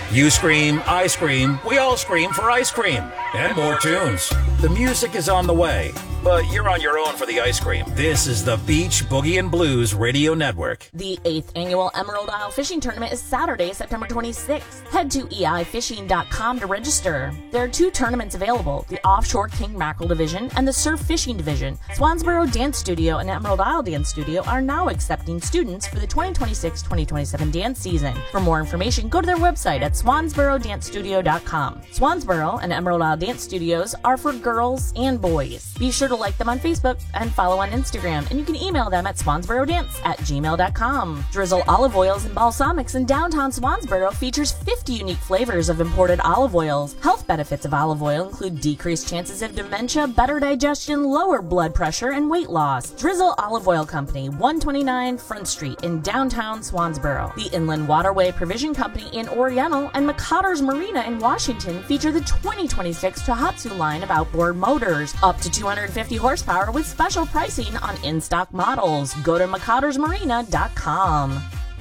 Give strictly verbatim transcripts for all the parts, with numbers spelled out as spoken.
You scream, I scream, we all scream for ice cream. And more tunes. The music is on the way, but you're on your own for the ice cream. This is the Beach Boogie and Blues Radio Network. The eighth Annual Emerald Isle Fishing Tournament is Saturday, September twenty-sixth. Head to E I fishing dot com to register. There are two tournaments available, the Offshore King Mackerel Division and the Surf Fishing Division. Swansboro Dance Studio and Emerald Isle Dance Studio are now accepting students for the twenty twenty-six twenty twenty-seven dance season. For more information, go to their website at swansboro dance studio dot com. Swansboro and Emerald Isle Dance Studios are for girls and boys. Be sure to like them on Facebook and follow on Instagram, and you can email them at swansborodance at gmail dot com. Drizzle Olive Oils and Balsamics in downtown Swansboro features fifty unique flavors of imported olive oils. Health benefits of olive oil include decreased chances of dementia, better digestion, lower blood pressure, and weight loss. Drizzle Olive Oil Company, one twenty-nine Front Street in downtown Swansboro. The Inland Waterway Provision Company in Oriental and McCotter's Marina in Washington feature the twenty twenty-six Tohatsu line of outboard motors, up to two hundred fifty horsepower with special pricing on in-stock models. Go to mccotters marina dot com.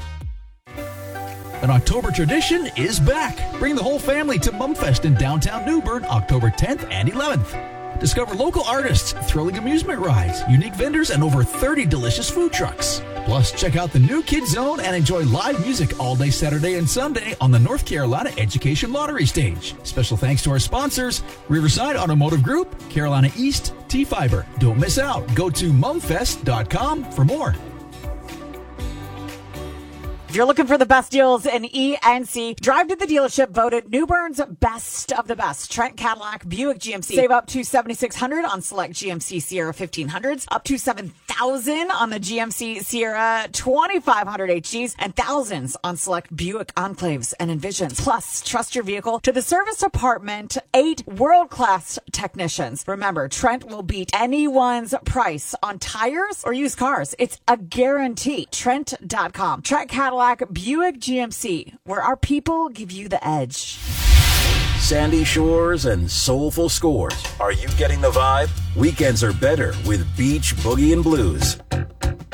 An October tradition is back. Bring the whole family to Mumfest in downtown New Bern, October tenth and eleventh. Discover local artists, thrilling amusement rides, unique vendors, and over thirty delicious food trucks. Plus, check out the new Kids Zone and enjoy live music all day Saturday and Sunday on the North Carolina Education Lottery Stage. Special thanks to our sponsors, Riverside Automotive Group, Carolina East, T-Fiber. Don't miss out. Go to mumfest dot com for more. If you're looking for the best deals in E N C, drive to the dealership voted New Bern's best of the best. Trent Cadillac Buick G M C. Save up to seven thousand six hundred dollars on select G M C Sierra fifteen hundreds, up to seven thousand dollars on the G M C Sierra twenty-five hundred H Gs, and thousands on select Buick Enclaves and Envisions. Plus, trust your vehicle to the service department, eight world-class technicians. Remember, Trent will beat anyone's price on tires or used cars. It's a guarantee. Trent dot com. Trent Cadillac Buick G M C, where our people give you the edge. Sandy shores and soulful scores. Are you getting the vibe? Weekends are better with Beach Boogie and Blues.